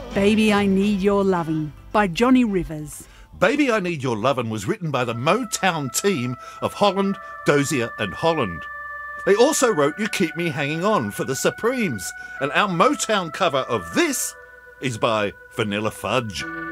Baby, I Need Your Lovin' by Johnny Rivers. Baby, I Need Your Lovin' was written by the Motown team of Holland, Dozier and Holland. They also wrote You Keep Me Hanging On for the Supremes, and our Motown cover of this is by Vanilla Fudge.